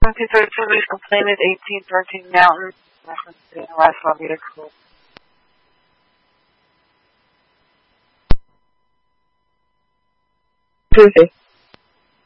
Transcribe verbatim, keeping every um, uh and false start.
two thirty-two, we complained eighteen thirteen Mountain, reference to the last Lafayette School. Tuesday.